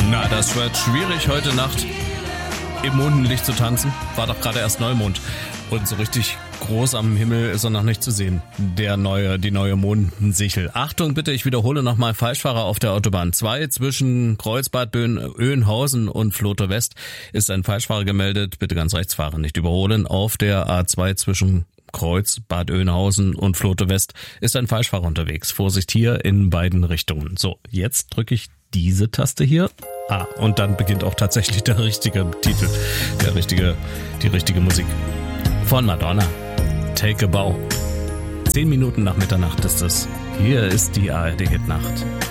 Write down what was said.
Na, das wird schwierig heute Nacht im Mondenlicht zu tanzen. War doch gerade erst Neumond. Und so richtig groß am Himmel ist er noch nicht zu sehen. Die neue Mondensichel. Achtung bitte, ich wiederhole nochmal, Falschfahrer auf der Autobahn 2 zwischen Kreuzbad Oeynhausen und Vlotho West ist ein Falschfahrer gemeldet. Bitte ganz rechts fahren, nicht überholen. Auf der A2 zwischen Kreuzbad Oeynhausen und Vlotho West ist ein Falschfahrer unterwegs. Vorsicht hier in beiden Richtungen. So, jetzt drücke ich diese Taste hier. Und dann beginnt auch tatsächlich der richtige Titel, die richtige Musik. Von Madonna, Take a Bow. 10 Minuten nach Mitternacht ist es. Hier ist die ARD-Hit-Nacht.